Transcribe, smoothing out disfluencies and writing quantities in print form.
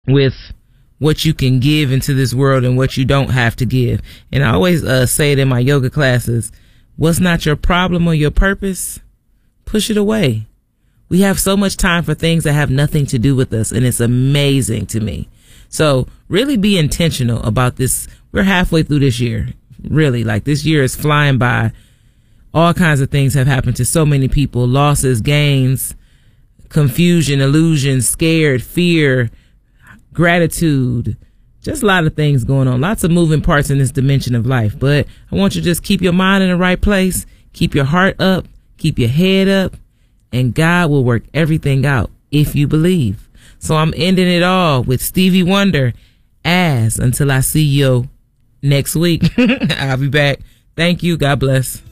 with what you can give into this world and what you don't have to give. And I always say it in my yoga classes, what's not your problem or your purpose, push it away. We have so much time for things that have nothing to do with us, and it's amazing to me. So really be intentional about this. We're halfway through this year. Really, like, this year is flying by. All kinds of things have happened to so many people. Losses, gains, confusion, illusion, scared, fear, gratitude. Just a lot of things going on. Lots of moving parts in this dimension of life. But I want you to just keep your mind in the right place. Keep your heart up. Keep your head up. And God will work everything out if you believe. So I'm ending it all with Stevie Wonder as Until I See You next week. I'll be back. Thank you. God bless.